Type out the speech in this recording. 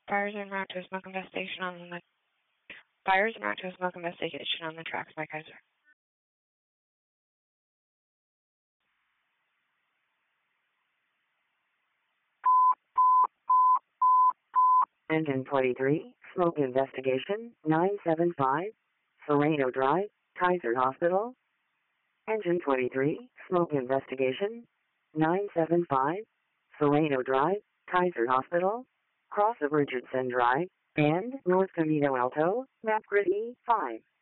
Fires en route to a smoke investigation on the Fires en route to a smoke investigation on the tracks, Mike Kaiser. Engine 23, smoke investigation, 975, Serrano Drive, Kaiser Hospital. Engine 23, smoke investigation, 975, Serrano Drive, Kaiser Hospital, cross of Richardson Drive, and North Camino Alto, map grid E5.